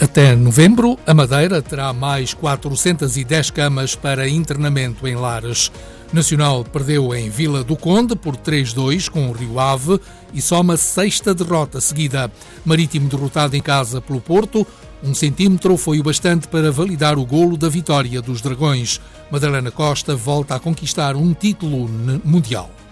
Até novembro, a Madeira terá mais 410 camas para internamento em lares. Nacional perdeu em Vila do Conde por 3-2 com o Rio Ave e soma sexta derrota seguida. Marítimo derrotado em casa pelo Porto. 1 centímetro foi o bastante para validar o golo da vitória dos Dragões. Madalena Costa volta a conquistar um título mundial.